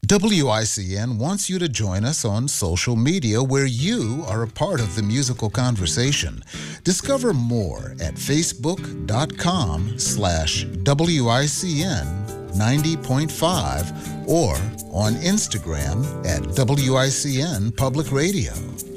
WICN wants you to join us on social media where you are a part of the musical conversation. Discover more at facebook.com/WICN 90.5 or on Instagram at WICN Public Radio.